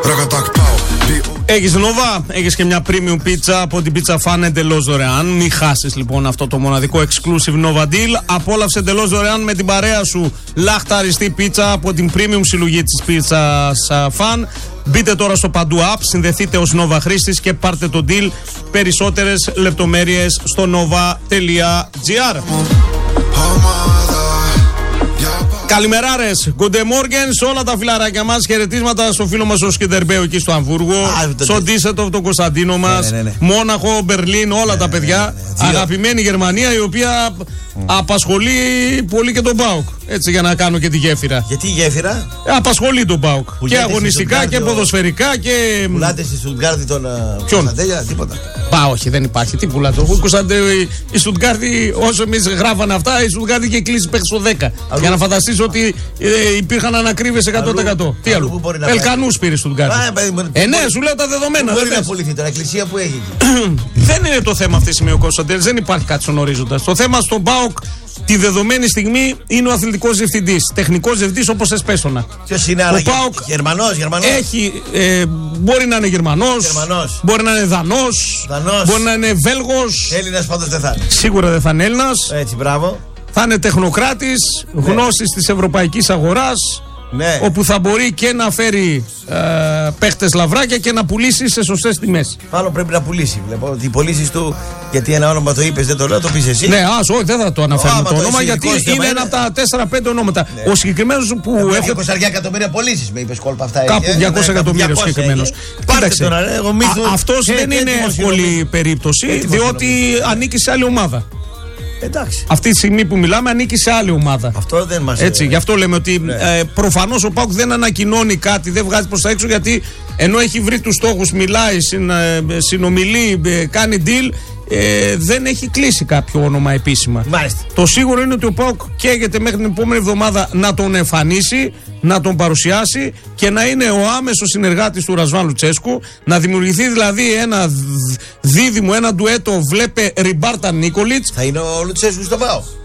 Έχεις Nova, έχεις και μια premium πίτσα από την Pizza Fan εντελώς δωρεάν. Μην χάσεις λοιπόν αυτό το μοναδικό exclusive Nova Deal. Απόλαυσε εντελώς δωρεάν με την παρέα σου λαχταριστή πίτσα από την premium συλλογή της Pizza Fan. Μπείτε τώρα στο Παντού App, συνδεθείτε ως Nova χρήστης και πάρτε το deal. Περισσότερες λεπτομέρειες στο nova.gr. Καλημεράρες, good morning σε όλα τα φιλαράκια μας. Χαιρετίσματα στο φίλο μας ο Σκιντερμπέου εκεί στο Αμβούργο, στον Ντίσετοφ, τον Κωνσταντίνο μας, Μόναχο, Μπερλίν, όλα τα παιδιά. Αγαπημένη Γερμανία, η οποία απασχολεί πολύ και τον ΠΑΟΚ. Έτσι, για να κάνω και τη γέφυρα. Γιατί η γέφυρα? Απασχολεί τον ΠΑΟΚ. Και αγωνιστικά και ποδοσφαιρικά και. Πουλάτε στη Στουτγκάρδη τον Κωνσταντέλια, τίποτα? Όχι, δεν υπάρχει. Τι πουλάτε? Η Στουτγκάρδη, όσο εμείς γράφανε αυτά, η Στουτγκάρδη είχε κλείσει μέχρι στο 10. Για να φανταστείς ότι υπήρχαν ανακρίβειες 100%. Τι άλλο? Ελκανούς πήρε η Στουτγκάρδη. Ναι, σου λέω τα δεδομένα. Μπορεί να πουληθεί τώρα, εκκλησία που έχει. Δεν είναι το θέμα αυτή τη στιγμή ο Κωνσταντέλης, δεν υπάρχει κάτι στον ορίζοντα. Το θέμα στον ΠΑΟΚ τη δεδομένη στιγμή είναι ο αθλητικός διευθυντής. Τεχνικός διευθυντής όπως εσπέσωνα. Ποιος είναι, ο ΠΑΟΚ Γερμανός. Έχει, μπορεί να είναι Γερμανός, μπορεί να είναι Δανός, μπορεί να είναι Βέλγος. Έλληνας πάντως δεν θα είναι. Σίγουρα δεν θα είναι Έλληνας. Έτσι, μπράβο. Θα είναι τεχνοκράτης, γνώσης της ευρωπαϊκής αγοράς. Ναι. Όπου θα μπορεί και να φέρει παίχτες λαβράκια και να πουλήσει σε σωστές τιμές. Μάλλον πρέπει να πουλήσει. Βλέπω ότι οι πωλήσεις του, γιατί ένα όνομα το είπες, δεν το λέω, το πεις εσύ. Ναι, όχι, δεν θα το αναφέρουμε το όνομα, γιατί είναι ένα από τα 4-5 ονόματα. Ναι. Ο συγκεκριμένος που έχει 200 εκατομμύρια πωλήσεις, με είπες κόλπα αυτά. Κάπου 200 εκατομμύρια συγκεκριμένος. Κοίταξε, αυτός δεν είναι εύκολη περίπτωση, διότι ανήκει σε άλλη ομάδα. Εντάξει. Αυτή τη στιγμή που μιλάμε ανήκει σε άλλη ομάδα. Αυτό δεν μας έτσι, γι' αυτό λέμε ότι προφανώς ο ΠΑΟΚ δεν ανακοινώνει κάτι, δεν βγάζει προς τα έξω, γιατί ενώ έχει βρει τους στόχους, μιλάει, συνομιλεί, κάνει deal, δεν έχει κλείσει κάποιο όνομα επίσημα. Μάλιστα. Το σίγουρο είναι ότι ο ΠΑΟΚ καίγεται μέχρι την επόμενη εβδομάδα να τον εμφανίσει, να τον παρουσιάσει και να είναι ο άμεσος συνεργάτης του Ρασβάν Λουτσέσκου, να δημιουργηθεί δηλαδή ένα δίδυμο, ένα ντουέτο, βλέπε Ριμπάρτα Νίκολιτς. Θα είναι ο Λουτσέσκου στον ΠΑΟΚ.